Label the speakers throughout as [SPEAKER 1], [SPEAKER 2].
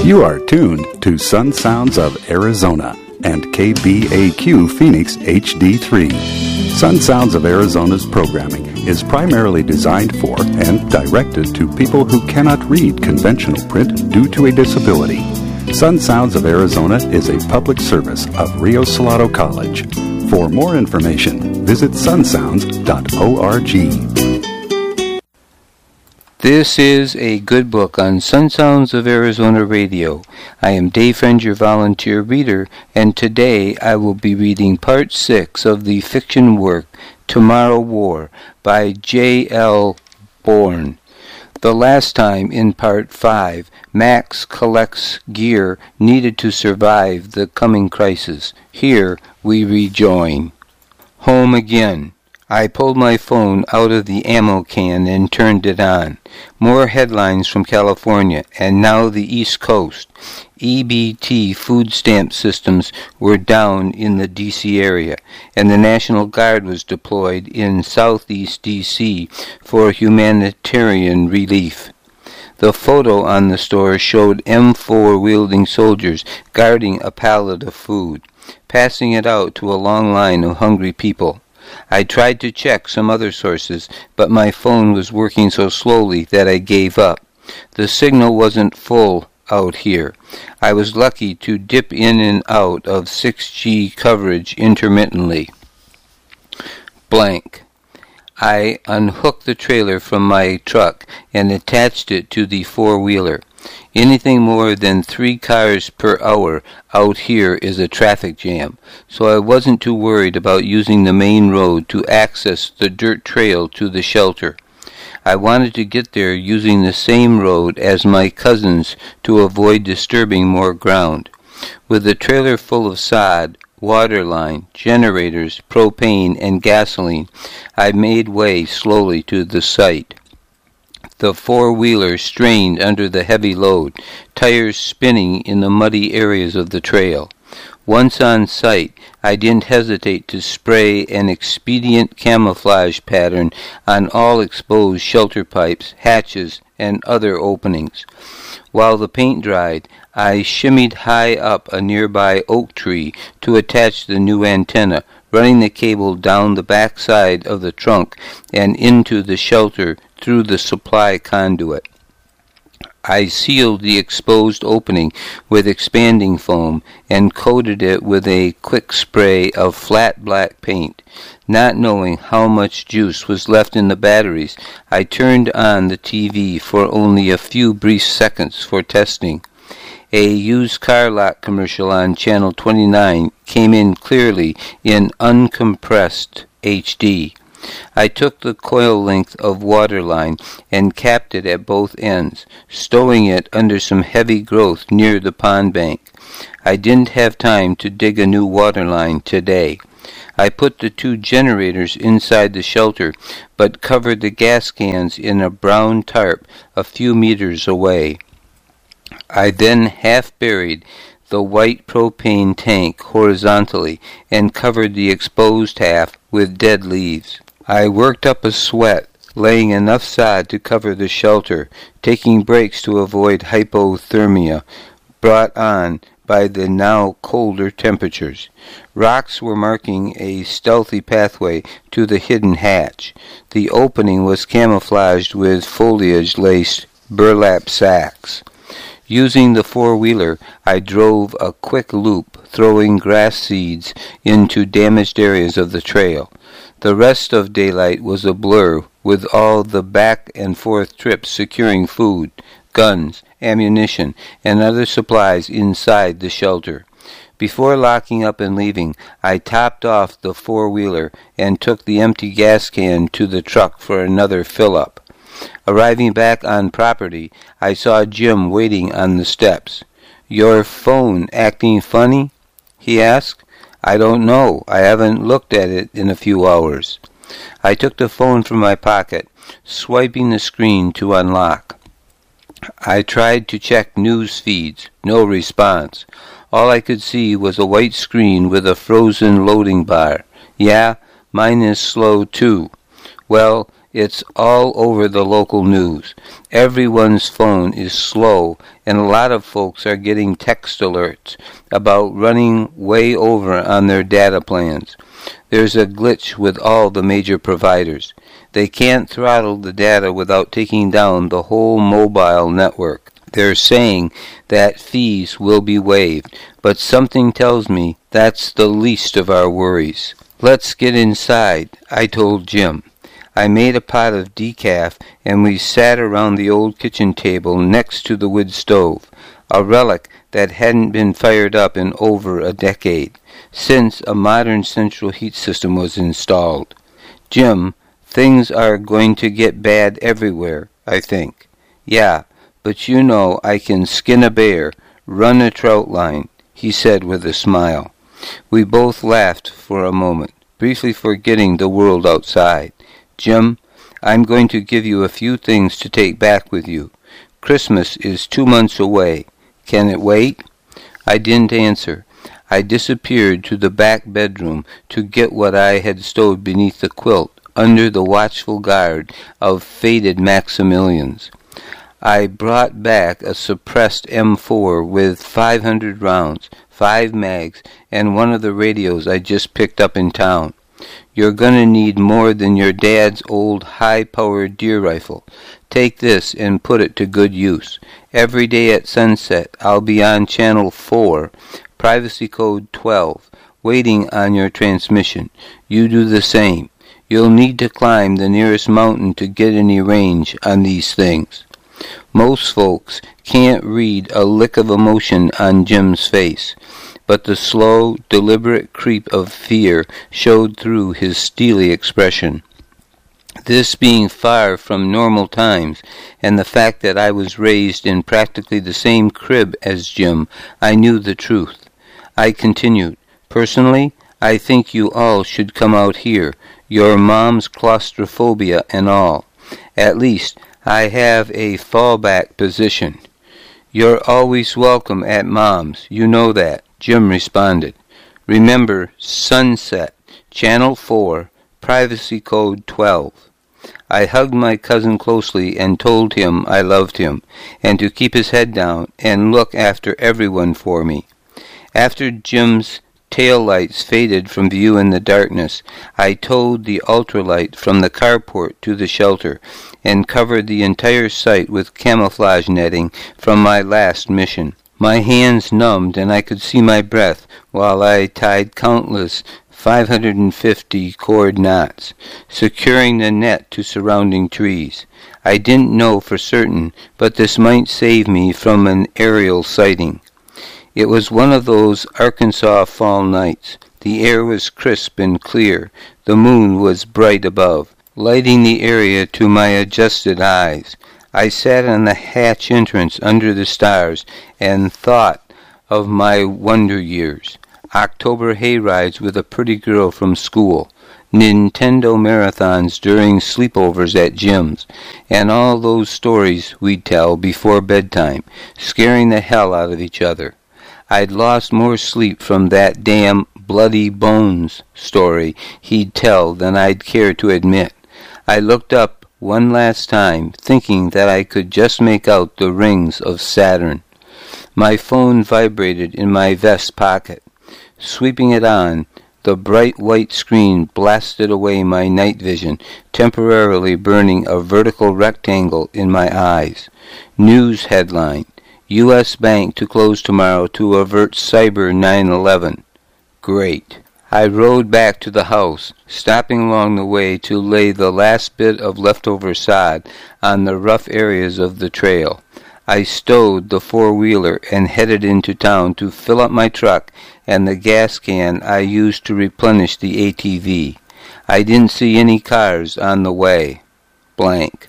[SPEAKER 1] You are tuned to Sun Sounds of Arizona and KBAQ Phoenix HD3. Sun Sounds of Arizona's programming is primarily designed for and directed to people who cannot read conventional print due to a disability. Sun Sounds of Arizona is a public service of Rio Salado College. For more information, visit sunsounds.org.
[SPEAKER 2] This is a good book on Sun Sounds of Arizona Radio. I am Dave Friend, your volunteer reader, and today I will be reading Part 6 of the fiction work Tomorrow War by J.L. Bourne. The last time, in Part 5, Max collects gear needed to survive the coming crisis. Here we rejoin. Home again. I pulled my phone out of the ammo can and turned it on. More headlines from California, and now the East Coast. EBT food stamp systems were down in the D.C. area, and the National Guard was deployed in southeast D.C. for humanitarian relief. The photo on the store showed M4-wielding soldiers guarding a pallet of food, passing it out to a long line of hungry people. I tried to check some other sources, but my phone was working so slowly that I gave up. The signal wasn't full out here. I was lucky to dip in and out of 6G coverage intermittently. Blank. I unhooked the trailer from my truck and attached it to the four-wheeler. Anything more than 3 cars per hour out here is a traffic jam, so I wasn't too worried about using the main road to access the dirt trail to the shelter. I wanted to get there using the same road as my cousins to avoid disturbing more ground. With the trailer full of sod, water line, generators, propane, and gasoline, I made way slowly to the site. The four-wheeler strained under the heavy load, tires spinning in the muddy areas of the trail. Once on site, I didn't hesitate to spray an expedient camouflage pattern on all exposed shelter pipes, hatches, and other openings. While the paint dried, I shimmied high up a nearby oak tree to attach the new antenna, running the cable down the back side of the trunk and into the shelter through the supply conduit. I sealed the exposed opening with expanding foam and coated it with a quick spray of flat black paint. Not knowing how much juice was left in the batteries, I turned on the TV for only a few brief seconds for testing. A used car lot commercial on Channel 29 came in clearly in uncompressed HD. I took the coil length of water line and capped it at both ends, stowing it under some heavy growth near the pond bank. I didn't have time to dig a new water line today. I put the 2 generators inside the shelter, but covered the gas cans in a brown tarp a few meters away. I then half-buried the white propane tank horizontally and covered the exposed half with dead leaves. I worked up a sweat, laying enough sod to cover the shelter, taking breaks to avoid hypothermia brought on by the now colder temperatures. Rocks were marking a stealthy pathway to the hidden hatch. The opening was camouflaged with foliage-laced burlap sacks. Using the four-wheeler, I drove a quick loop, throwing grass seeds into damaged areas of the trail. The rest of daylight was a blur, with all the back-and-forth trips securing food, guns, ammunition, and other supplies inside the shelter. Before locking up and leaving, I topped off the four-wheeler and took the empty gas can to the truck for another fill-up. Arriving back on property, I saw Jim waiting on the steps. "Your phone acting funny?" he asked. "I don't know. I haven't looked at it in a few hours." I took the phone from my pocket, swiping the screen to unlock. I tried to check news feeds. No response. All I could see was a white screen with a frozen loading bar. "Yeah, mine is slow too." "Well, It's all over the local news. Everyone's phone is slow, and a lot of folks are getting text alerts about running way over on their data plans. There's a glitch with all the major providers. They can't throttle the data without taking down the whole mobile network. They're saying that fees will be waived, but something tells me that's the least of our worries. Let's get inside, I told Jim. I made a pot of decaf, and we sat around the old kitchen table next to the wood stove, a relic that hadn't been fired up in over a decade, since a modern central heat system was installed. Jim, things are going to get bad everywhere, I think. Yeah, but you know I can skin a bear, run a trout line, he said with a smile. We both laughed for a moment, briefly forgetting the world outside. Jim, I'm going to give you a few things to take back with you. Christmas is 2 months away. Can it wait? I didn't answer. I disappeared to the back bedroom to get what I had stowed beneath the quilt, under the watchful guard of faded Maximilians. I brought back a suppressed M4 with 500 rounds, 5 mags, and one of the radios I just picked up in town. You're gonna need more than your dad's old high-powered deer rifle. Take this and put it to good use. Every day at sunset, I'll be on channel 4, privacy code 12, waiting on your transmission. You do the same. You'll need to climb the nearest mountain to get any range on these things. Most folks can't read a lick of emotion on Jim's face, but the slow, deliberate creep of fear showed through his steely expression. This being far from normal times, and the fact that I was raised in practically the same crib as Jim, I knew the truth. I continued, Personally, I think you all should come out here, your mom's claustrophobia and all. At least, I have a fallback position. You're always welcome at Mom's, you know that, Jim responded. Remember, sunset, channel 4, privacy code 12. I hugged my cousin closely and told him I loved him, and to keep his head down and look after everyone for me. After Jim's tail lights faded from view in the darkness, I towed the ultralight from the carport to the shelter and covered the entire site with camouflage netting from my last mission. My hands numbed and I could see my breath while I tied countless 550 cord knots, securing the net to surrounding trees. I didn't know for certain, but this might save me from an aerial sighting. It was one of those Arkansas fall nights. The air was crisp and clear. The moon was bright above, lighting the area to my adjusted eyes. I sat on the hatch entrance under the stars and thought of my wonder years. October hayrides with a pretty girl from school, Nintendo marathons during sleepovers at Jim's, and all those stories we'd tell before bedtime, scaring the hell out of each other. I'd lost more sleep from that damn bloody bones story he'd tell than I'd care to admit. I looked up one last time, thinking that I could just make out the rings of Saturn. My phone vibrated in my vest pocket. Sweeping it on, the bright white screen blasted away my night vision, temporarily burning a vertical rectangle in my eyes. News headline: U.S. Bank to close tomorrow to avert cyber 9/11. Great. I rode back to the house, stopping along the way to lay the last bit of leftover sod on the rough areas of the trail. I stowed the four-wheeler and headed into town to fill up my truck and the gas can I used to replenish the ATV. I didn't see any cars on the way. Blank.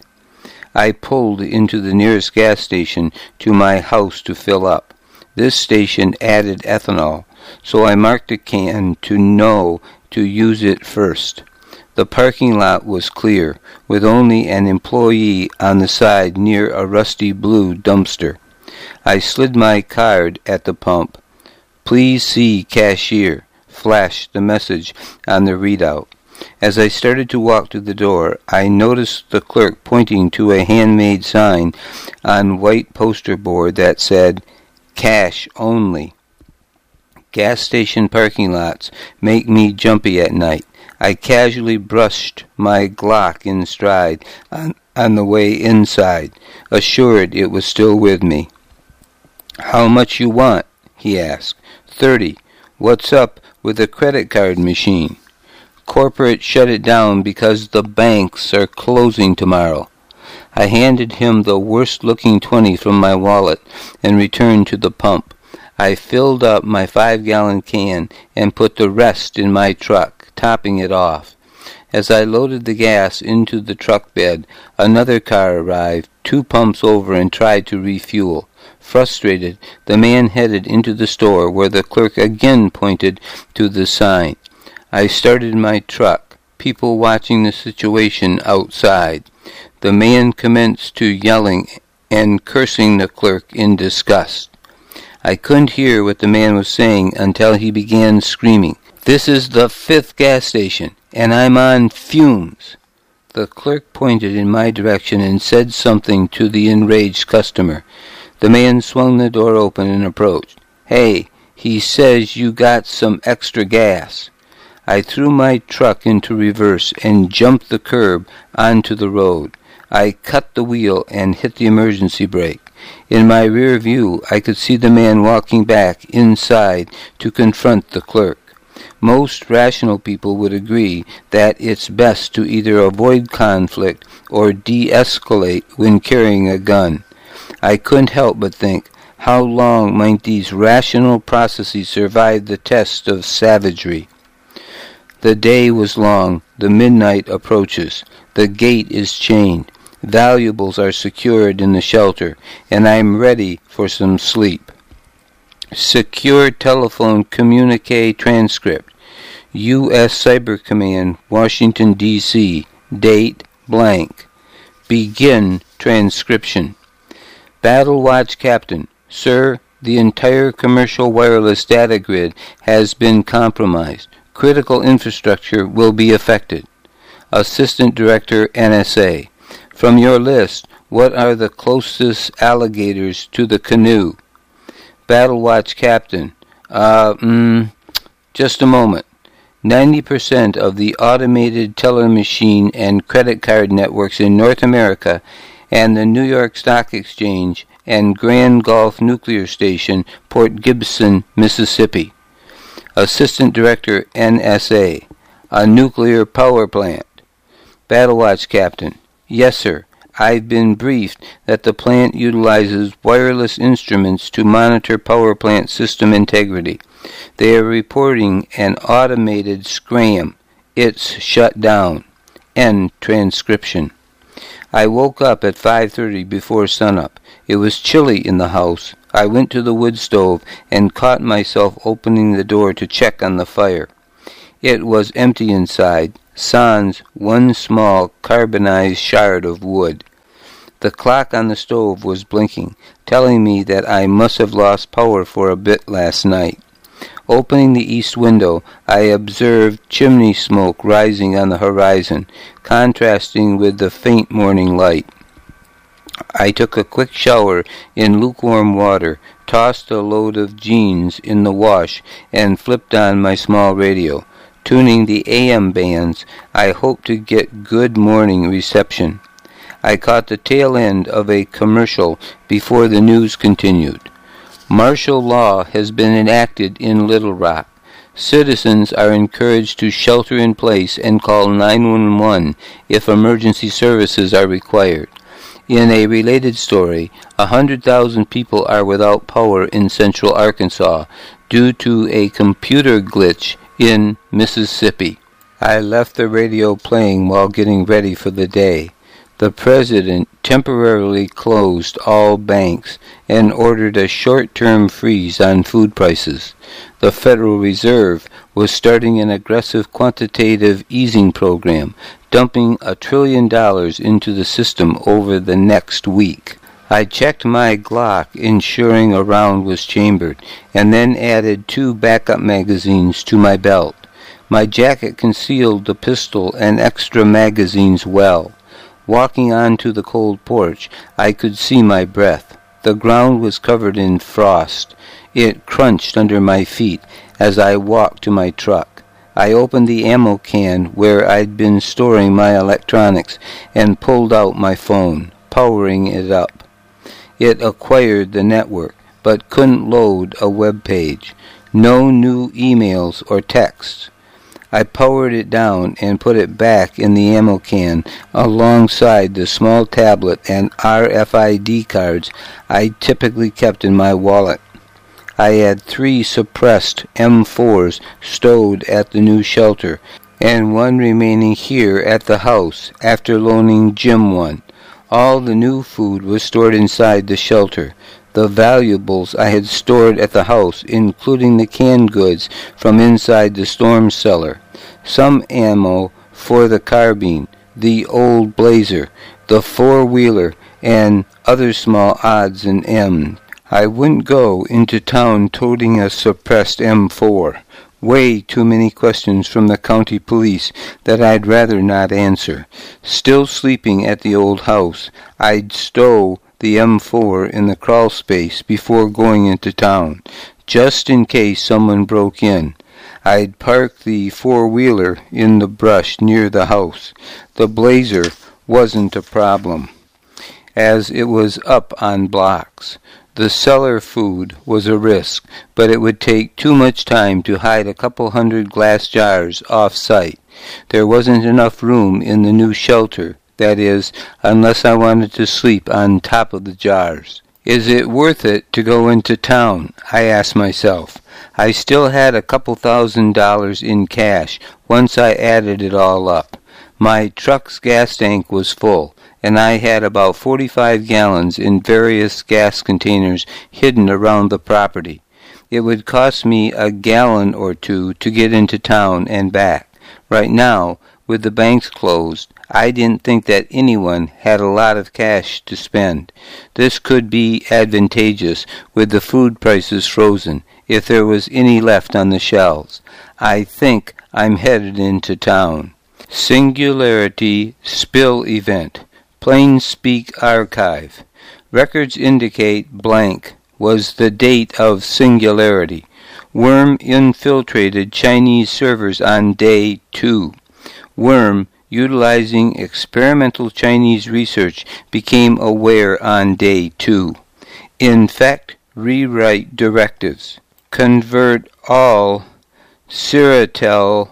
[SPEAKER 2] I pulled into the nearest gas station to my house to fill up. This station added ethanol, so I marked a can to know to use it first. The parking lot was clear, with only an employee on the side near a rusty blue dumpster. I slid my card at the pump. Please see cashier, flashed the message on the readout. As I started to walk to the door, I noticed the clerk pointing to a handmade sign on white poster board that said, "Cash only." Gas station parking lots make me jumpy at night. I casually brushed my Glock in stride on the way inside, assured it was still with me. "How much you want?" he asked. 30. "What's up with the credit card machine?" "Corporate shut it down because the banks are closing tomorrow." I handed him the worst-looking 20 from my wallet and returned to the pump. I filled up my 5-gallon can and put the rest in my truck, topping it off. As I loaded the gas into the truck bed, another car arrived 2 pumps over and tried to refuel. Frustrated, the man headed into the store where the clerk again pointed to the sign. I started my truck, people watching the situation outside. The man commenced to yelling and cursing the clerk in disgust. I couldn't hear what the man was saying until he began screaming, "This is the 5th gas station, and I'm on fumes." The clerk pointed in my direction and said something to the enraged customer. The man swung the door open and approached. "Hey, he says you got some extra gas." I threw my truck into reverse and jumped the curb onto the road. I cut the wheel and hit the emergency brake. In my rear view, I could see the man walking back inside to confront the clerk. Most rational people would agree that it's best to either avoid conflict or de-escalate when carrying a gun. I couldn't help but think, how long might these rational processes survive the test of savagery? The day was long. The midnight approaches. The gate is chained. Valuables are secured in the shelter, and I am ready for some sleep. Secure telephone communique transcript. U.S. Cyber Command, Washington, D.C. Date blank. Begin transcription. Battle Watch Captain. Sir, the entire commercial wireless data grid has been compromised. Critical infrastructure will be affected. Assistant Director, NSA. From your list, what are the closest alligators to the canoe? Battle Watch Captain. Just a moment. 90% of the automated teller machine and credit card networks in North America and the New York Stock Exchange and Grand Gulf Nuclear Station, Port Gibson, Mississippi. Assistant Director, NSA. A nuclear power plant. Battle Watch Captain. Yes, sir. I've been briefed that the plant utilizes wireless instruments to monitor power plant system integrity. They are reporting an automated scram. It's shut down. End transcription. I woke up at 5:30 before sunup. It was chilly in the house. I went to the wood stove and caught myself opening the door to check on the fire. It was empty inside, sans one small carbonized shard of wood. The clock on the stove was blinking, telling me that I must have lost power for a bit last night. Opening the east window, I observed chimney smoke rising on the horizon, contrasting with the faint morning light. I took a quick shower in lukewarm water, tossed a load of jeans in the wash, and flipped on my small radio. Tuning the AM bands, I hoped to get good morning reception. I caught the tail end of a commercial before the news continued. Martial law has been enacted in Little Rock. Citizens are encouraged to shelter in place and call 911 if emergency services are required. In a related story, 100,000 people are without power in central Arkansas due to a computer glitch in Mississippi. I left the radio playing while getting ready for the day. The president temporarily closed all banks and ordered a short-term freeze on food prices. The Federal Reserve was starting an aggressive quantitative easing program, dumping $1 trillion into the system over the next week. I checked my Glock, ensuring a round was chambered, and then added 2 backup magazines to my belt. My jacket concealed the pistol and extra magazines well. Walking on to the cold porch, I could see my breath. The ground was covered in frost. It crunched under my feet as I walked to my truck. I opened the ammo can where I'd been storing my electronics and pulled out my phone, powering it up. It acquired the network, but couldn't load a web page. No new emails or texts. I powered it down and put it back in the ammo can alongside the small tablet and RFID cards I typically kept in my wallet. I had 3 suppressed M4s stowed at the new shelter, and 1 remaining here at the house after loaning Jim one. All the new food was stored inside the shelter. The valuables I had stored at the house, including the canned goods from inside the storm cellar. Some ammo for the carbine, the old Blazer, the 4-wheeler, and other small odds and ends. I wouldn't go into town toting a suppressed M4. Way too many questions from the county police that I'd rather not answer. Still sleeping at the old house, I'd stow the M4 in the crawl space before going into town, just in case someone broke in. I'd park the 4-wheeler in the brush near the house. The Blazer wasn't a problem, as it was up on blocks. The cellar food was a risk, but it would take too much time to hide a couple hundred glass jars off-site. There wasn't enough room in the new shelter, that is, unless I wanted to sleep on top of the jars. Is it worth it to go into town? I asked myself. I still had a couple $1,000s in cash once I added it all up. My truck's gas tank was full, and I had about 45 gallons in various gas containers hidden around the property. It would cost me a gallon or 2 to get into town and back. Right now, with the banks closed, I didn't think that anyone had a lot of cash to spend. This could be advantageous with the food prices frozen, if there was any left on the shelves. I think I'm headed into town. Singularity Spill Event. Plainspeak Archive. Records indicate blank was the date of Singularity. Worm infiltrated Chinese servers on day 2. Worm, utilizing experimental Chinese research, became aware on day 2. Infect, rewrite directives. Convert all Siritel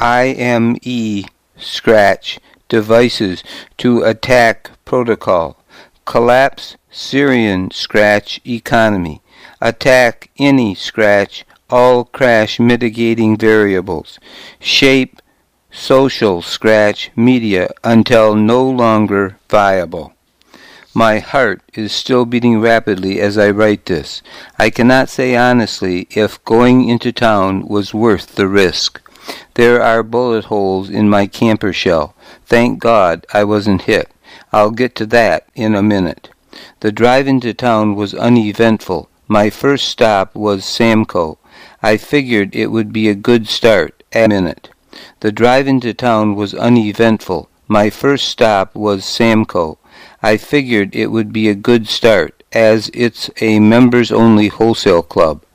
[SPEAKER 2] IME Scratch devices to attack protocol. Collapse Syrian Scratch economy. Attack any Scratch all crash mitigating variables. Shape social Scratch media until no longer viable. My heart is still beating rapidly as I write this. I cannot say honestly if going into town was worth the risk. There are bullet holes in my camper shell. Thank God I wasn't hit. I'll get to that in a minute. The drive into town was uneventful. My first stop was Samco. I figured it would be a good start at a minute. The drive into town was uneventful. My first stop was Samco. I figured it would be a good start, as it's a members-only wholesale club.